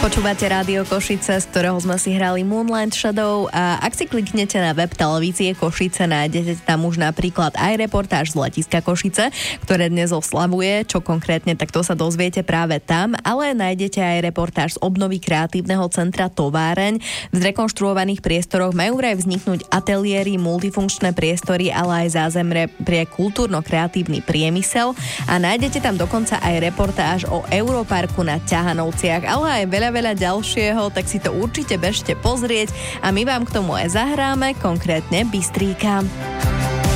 Počúvate Rádio Košice, z ktorého sme si hrali Moonlight Shadow, a ak si kliknete na web televízie Košice, nájdete tam už napríklad aj reportáž z letiska Košice, ktoré dnes oslavuje. Čo konkrétne, tak to sa dozviete práve tam, ale nájdete aj reportáž z obnovy kreatívneho centra Továreň. V zrekonštruovaných priestoroch majú vraj vzniknúť ateliéry, multifunkčné priestory, ale aj zázemie pre kultúrno-kreatívny priemysel, a nájdete tam dokonca aj reportáž o Europarku na Ťahanovciach, ale aj veľa ďalšieho, tak si to určite bežte pozrieť a my vám k tomu aj zahráme, konkrétne Bystríka.